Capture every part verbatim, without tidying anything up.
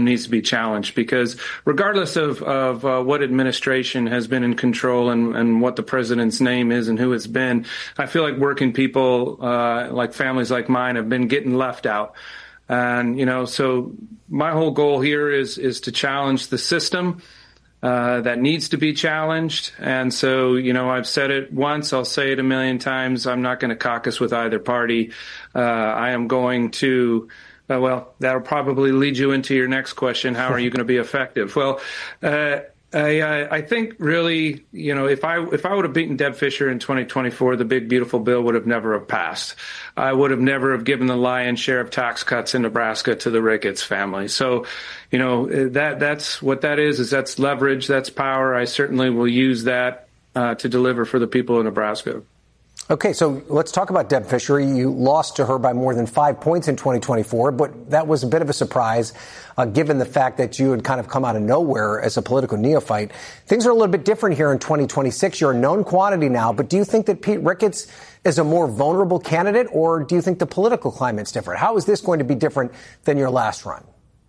needs to be challenged, because regardless of, of uh, what administration has been in control and, and what the president's name is and who it's been, I feel like working people, uh, like families like mine, have been getting left out. And, you know, so my whole goal here is is to challenge the system uh, that needs to be challenged. And so, you know, I've said it once, I'll say it a million times. I'm not going to caucus with either party. Uh, I am going to, uh, well, that'll probably lead you into your next question. How are you going to be effective? Well, uh, I, I think really, you know, if I if I would have beaten Deb Fischer in twenty twenty-four, the big, beautiful bill would have never have passed. I would have never have given the lion's share of tax cuts in Nebraska to the Ricketts family. So, you know, that that's what that is, is that's leverage, that's power. I certainly will use that uh, to deliver for the people of Nebraska. Okay, so let's talk about Deb Fischer. You lost to her by more than five points in twenty twenty-four, but that was a bit of a surprise, uh, given the fact that you had kind of come out of nowhere as a political neophyte. Things are a little bit different here in twenty twenty-six. You're a known quantity now, but do you think that Pete Ricketts is a more vulnerable candidate, or do you think the political climate's different? How is this going to be different than your last run?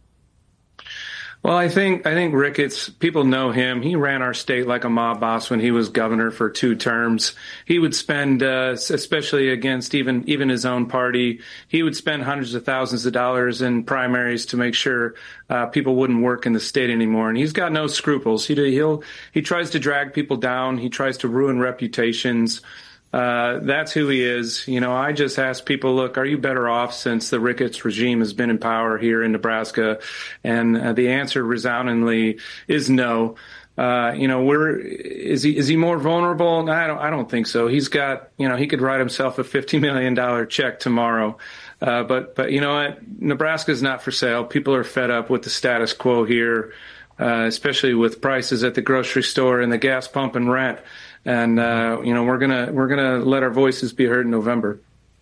Well, I think I think Ricketts, people know him. He ran our state like a mob boss when he was governor for two terms. He would spend, uh, especially against even even his own party, he would spend hundreds of thousands of dollars in primaries to make sure uh, people wouldn't work in the state anymore. And he's got no scruples. He he'll he tries to drag people down. He tries to ruin reputations. Uh, that's who he is. You know, I just ask people, look, are you better off since the Ricketts regime has been in power here in Nebraska? And uh, the answer resoundingly is no. Uh, you know, we're, is he, is he more vulnerable? No, I don't, I don't think so. He's got, you know, he could write himself a fifty million dollars check tomorrow. Uh, but, but you know what? Nebraska's not for sale. People are fed up with the status quo here, uh, especially with prices at the grocery store and the gas pump and rent. And, uh, you know, we're going to we're going to let our voices be heard in November.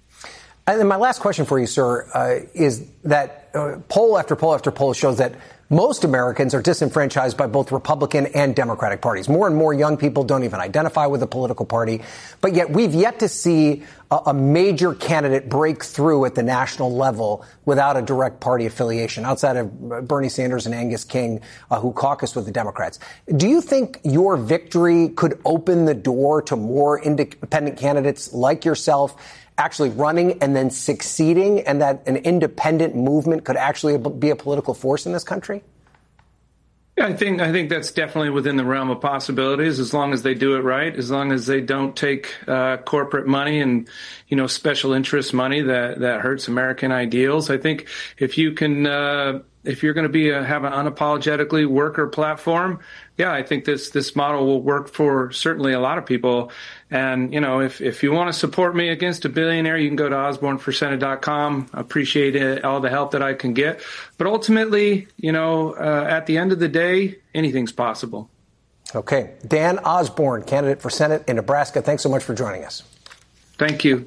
And then my last question for you, sir, uh, is that uh, poll after poll after poll shows that most Americans are disenfranchised by both Republican and Democratic parties. More and more young people don't even identify with a political party. But yet we've yet to see a, a major candidate break through at the national level without a direct party affiliation, outside of Bernie Sanders and Angus King, uh, who caucused with the Democrats. Do you think your victory could open the door to more independent candidates like yourself actually running and then succeeding, and that an independent movement could actually be a political force in this country? Yeah, I think I think that's definitely within the realm of possibilities, as long as they do it right, as long as they don't take uh, corporate money and, you know, special interest money that, that hurts American ideals. I think if you can, uh, if you're going to be a, have an unapologetically worker platform, yeah, I think this this model will work for certainly a lot of people. And, you know, if, if you want to support me against a billionaire, you can go to osborne for senate dot com. I appreciate it, all the help that I can get. But ultimately, you know, uh, at the end of the day, anything's possible. Okay. Dan Osborne, candidate for Senate in Nebraska. Thanks so much for joining us. Thank you.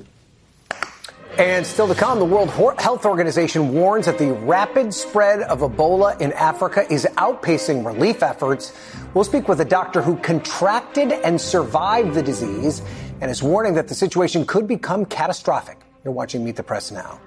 And still to come, the World Health Organization warns that the rapid spread of Ebola in Africa is outpacing relief efforts. We'll speak with a doctor who contracted and survived the disease and is warning that the situation could become catastrophic. You're watching Meet the Press now.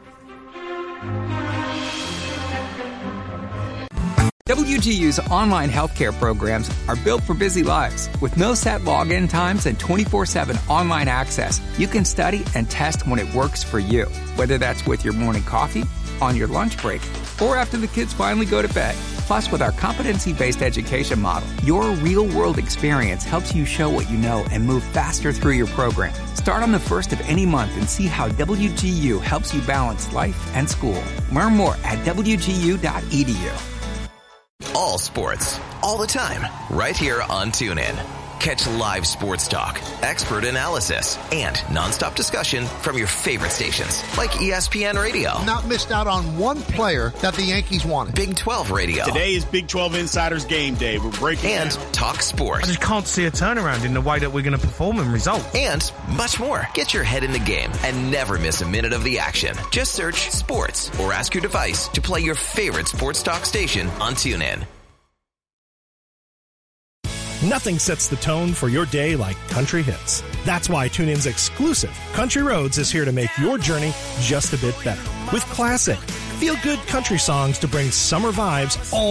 W G U's online healthcare programs are built for busy lives. With no set login times and twenty-four seven online access, you can study and test when it works for you. Whether that's with your morning coffee, on your lunch break, or after the kids finally go to bed. Plus, with our competency-based education model, your real-world experience helps you show what you know and move faster through your program. Start on the first of any month and see how W G U helps you balance life and school. Learn more at w g u dot e d u. All sports, all the time, right here on TuneIn. Catch live sports talk, expert analysis, and nonstop discussion from your favorite stations, like E S P N Radio. Not missed out on one player that the Yankees wanted. Big twelve Radio. Today is Big twelve Insiders Game Day. We're breaking And down. Talk Sports. I just can't see a turnaround in the way that we're going to perform and result. And much more. Get your head in the game and never miss a minute of the action. Just search Sports or ask your device to play your favorite sports talk station on TuneIn. Nothing sets the tone for your day like country hits. That's why TuneIn's exclusive Country Roads is here to make your journey just a bit better. With classic, feel-good country songs to bring summer vibes all